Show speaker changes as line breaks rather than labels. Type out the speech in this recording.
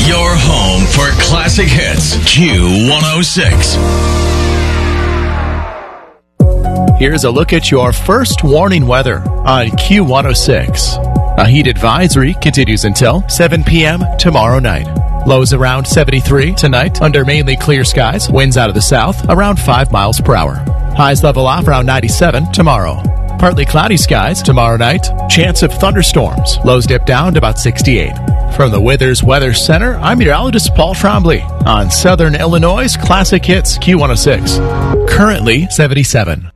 Your home for classic hits. Q106.
Here's a look at your first warning weather on Q106. A heat advisory continues until 7 p.m. tomorrow night. Lows around 73 tonight under mainly clear skies. Winds out of the south around 5 miles per hour. Highs level off around 97 tomorrow. Partly cloudy skies tomorrow night. Chance of thunderstorms. Lows dip down to about 68. From the Withers Weather Center, I'm meteorologist Paul Trombley on Southern Illinois' Classic Hits Q106. Currently 77.